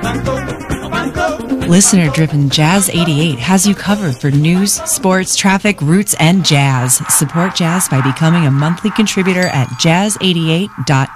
Listener-driven Jazz 88 has you covered for news, sports, traffic, roots, and jazz. Support jazz by becoming a monthly contributor at jazz88.com.